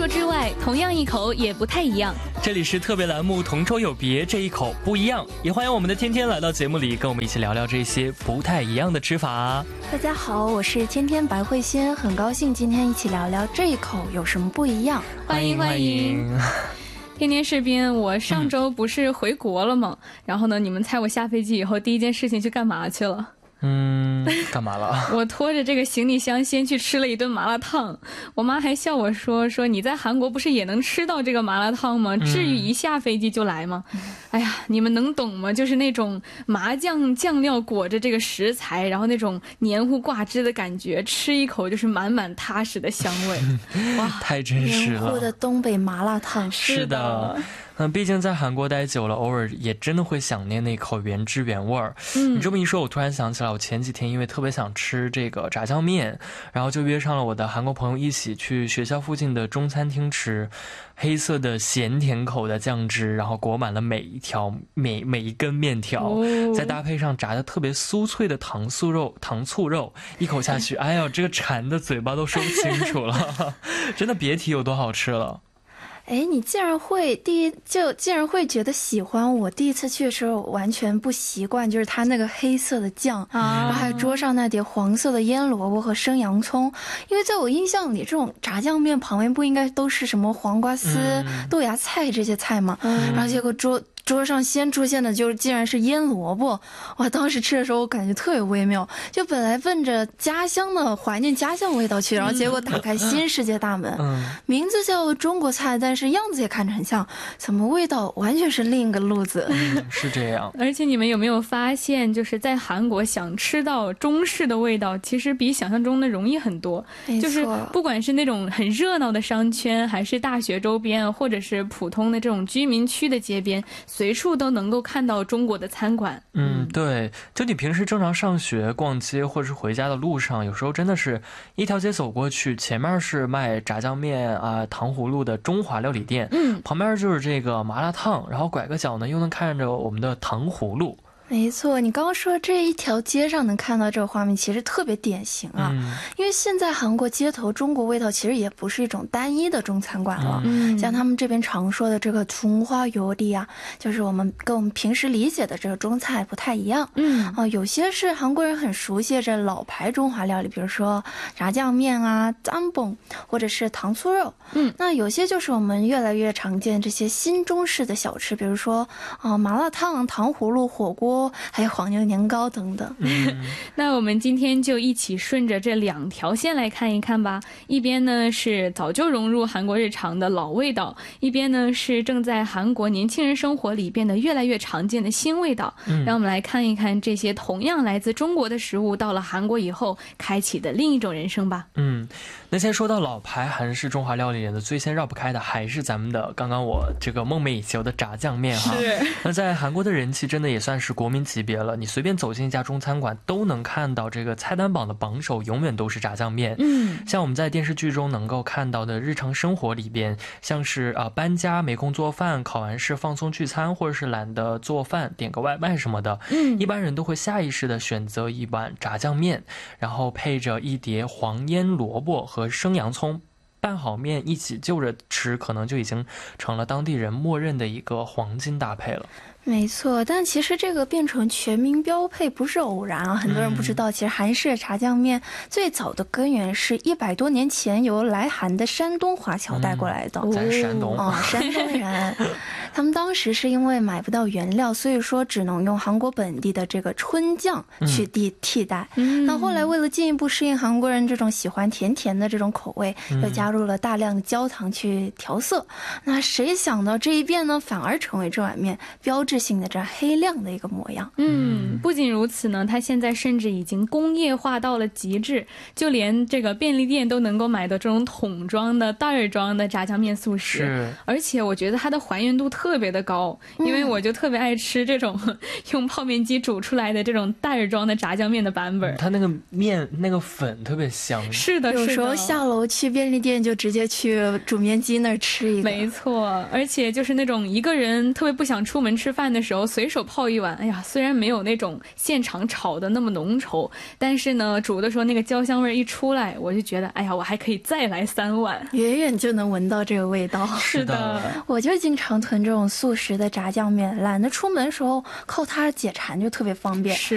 说之外，同样一口也不太一样。 这里是特别栏目同州有别，这一口不一样。也欢迎我们的天天来到节目里，跟我们一起聊聊这些不太一样的吃法。 大家好，我是天天白慧欣，很高兴今天一起聊聊这一口有什么不一样。 欢迎欢迎。天天士兵，我上周不是回国了吗？然后呢，你们猜我下飞机以后第一件事情去干嘛去了？ 干嘛了？ 我拖着这个行李箱先去吃了一顿麻辣烫。我妈还笑我说你在韩国不是也能吃到这个麻辣烫吗？至于一下飞机就来吗？哎呀，你们能懂吗？就是那种麻酱酱料裹着这个食材，然后那种黏糊挂汁的感觉，吃一口就是满满踏实的香味。 哇，太真实了！ 黏糊的东北麻辣烫。 是的。毕竟在韩国待久了，偶尔也真的会想念那口原汁原味儿。你这么一说，我突然想起来，我前几天因为特别想吃这个炸酱面，然后就约上了我的韩国朋友一起去学校附近的中餐厅吃。黑色的咸甜口的酱汁，然后裹满了每一根面条，再搭配上炸的特别酥脆的糖醋肉，一口下去，哎呀，这个馋的嘴巴都说不清楚了，真的别提有多好吃了。 哎，你竟然会觉得喜欢。我第一次去的时候完全不习惯，就是它那个黑色的酱，然后还有桌上那碟黄色的腌萝卜和生洋葱。因为在我印象里，这种炸酱面旁边不应该都是什么黄瓜丝、豆芽菜这些菜吗？然后结果桌上先出现的竟然是腌萝卜。哇，当时吃的时候我感觉特别微妙，就本来奔着家乡的怀念家乡味道去，然后结果打开新世界大门。名字叫中国菜，但是样子也看着很像，怎么味道完全是另一个路子。 是这样。 而且你们有没有发现，就是在韩国想吃到中式的味道，其实比想象中的容易很多。就是不管是那种很热闹的商圈，还是大学周边，或者是普通的这种居民区的街边，随处都能够看到中国的餐馆。 对，就你平时正常上学、逛街或者是回家的路上，有时候真的是一条街走过去，前面是卖炸酱面啊、糖葫芦的中华料理店，旁边就是这个麻辣烫，然后拐个角呢，又能看着我们的糖葫芦。 没错，你刚刚说这一条街上能看到这个画面，其实特别典型啊。因为现在韩国街头中国味道其实也不是一种单一的中餐馆了。像他们这边常说的这个中华料理啊，就是跟我们平时理解的这个中菜不太一样。有些是韩国人很熟悉这老牌中华料理，比如说炸酱面啊、짬뽕或者是糖醋肉。那有些就是我们越来越常见这些新中式的小吃，比如说麻辣烫、糖葫芦、火锅，还有黄牛年糕等等。 那我们今天就一起顺着这两条线来看一看吧。一边呢是早就融入韩国日常的老味道，一边呢是正在韩国年轻人生活里变得越来越常见的新味道。让我们来看一看这些同样来自中国的食物到了韩国以后开启的另一种人生吧。 那先说到老牌韩式中华料理里的最先绕不开的还是咱们的刚刚我这个梦寐以求的炸酱面哈。那在韩国的人气真的也算是国民级别了，你随便走进一家中餐馆都能看到这个菜单榜的榜首永远都是炸酱面。像我们在电视剧中能够看到的日常生活里边，像是搬家没空做饭，考完试放松聚餐，或者是懒得做饭点个外卖什么的，一般人都会下意识的选择一碗炸酱面，然后配着一碟黄腌萝卜和生洋葱，拌好面一起就着吃，可能就已经成了当地人默认的一个黄金搭配了。 没错，但其实这个变成全民标配不是偶然啊。很多人不知道，其实韩式炸酱面最早的根源是100多年前由来韩的山东华侨带过来的。 在山东山东人他们当时是因为买不到原料，所以说只能用韩国本地的这个春酱去替代。那后来为了进一步适应韩国人这种喜欢甜甜的这种口味，又加入了大量的焦糖去调色。那谁想到这一变呢，反而成为这碗面标志性的这黑亮的一个模样。 不仅如此呢，它现在甚至已经工业化到了极致，就连这个便利店都能够买到这种桶装的袋装的炸酱面速食。而且我觉得它的还原度特别的高，因为我就特别爱吃这种用泡面机煮出来的这种袋装的炸酱面的版本。 它那个面那个粉特别香。 是的， 有时候下楼去便利店就直接去煮面机那儿吃一个。 没错，而且就是那种一个人特别不想出门吃饭饭的时候随手泡一碗，哎呀，虽然没有那种现场炒的那么浓稠，但是呢煮的时候那个焦香味一出来，我就觉得哎呀，我还可以再来3碗， 远远就能闻到这个味道。 是的， 我就经常囤这种速食的炸酱面，懒得出门的时候靠它解馋就特别方便。 是。